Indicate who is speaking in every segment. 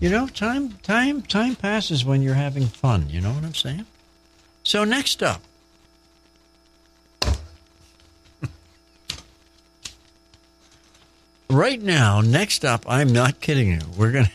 Speaker 1: time passes when you're having fun. You know what I'm saying? So next up, right now, I'm not kidding you. We're gonna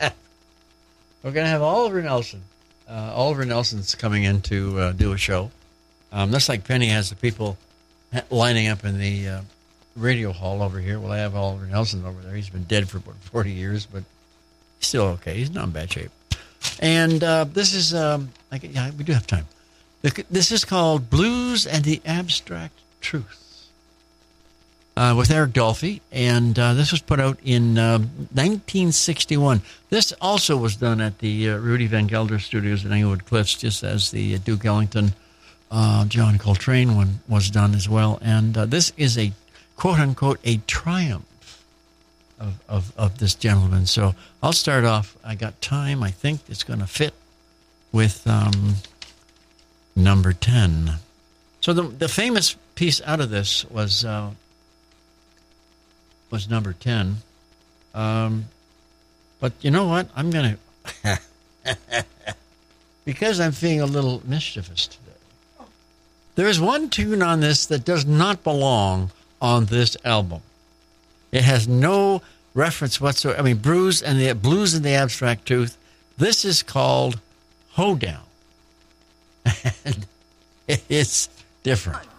Speaker 1: have Oliver Nelson. Oliver Nelson's coming in to do a show. That's like Penny has the people lining up in the radio hall over here. Well, I have Oliver Nelson over there. He's been dead for about 40 years, but he's still okay. He's not in bad shape. And this is, we do have time. This is called Blues and the Abstract Truth with Eric Dolphy. And this was put out in 1961. This also was done at the Rudy Van Gelder Studios in Englewood Cliffs, just as the Duke Ellington, John Coltrane one was done as well. And this is a quote-unquote a triumph of this gentleman. So I'll start off. I got time. I think it's going to fit with number 10. So the famous piece out of this was number 10. But you know what? I'm going to, because I'm feeling a little mischievous today. There is one tune on this that does not belong on this album. It has no reference whatsoever. I mean, Blues and the Abstract Truth. This is called Hoedown. And it's different.